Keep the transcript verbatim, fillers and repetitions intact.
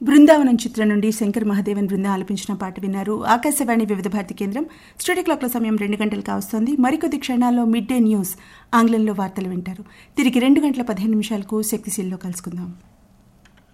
బృందావనం చిత్రం నుండి శంకర్ మహాదేవన్ బృందం ఆలపించిన పాట విన్నారు. ఆకాశవాణి వివిధ భారతి కేంద్రం. స్టూడియో క్లాక్ల సమయం రెండు గంటలు కావస్తోంది. మరికొద్ది క్షణాల్లో మిడ్ డే న్యూస్ ఆంగ్లంలో వార్తలు వింటారు. తిరిగి రెండు గంటల పదిహేను నిమిషాలకు శక్తిశీల్లో కలుసుకుందాం.